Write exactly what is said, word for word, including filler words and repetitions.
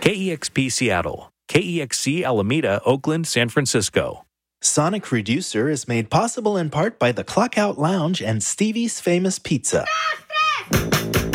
K E X P Seattle, K E X C Alameda, Oakland, San Francisco. Sonic Reducer is made possible in part by the Clockout Lounge and Stevie's Famous Pizza.